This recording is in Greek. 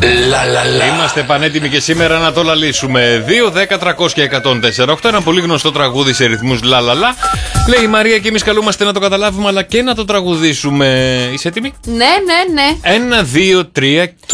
Είμαστε πανέτοιμοι και σήμερα να το λαλήσουμε. 2, 10, 300 και 104. Ένα πολύ γνωστό τραγούδι σε ρυθμούς λαλαλα. Λέει η Μαρία και εμείς καλούμαστε να το καταλάβουμε αλλά και να το τραγουδήσουμε. Είσαι έτοιμη? Ναι. 1, 2, 3 και...